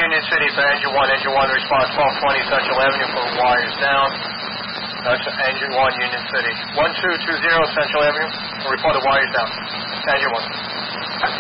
Union City for engine 1. Engine 1 response 1220 Central Avenue for wires down. That's engine 1, Union City. 1220 Central Avenue. Report the wires down. Engine 1.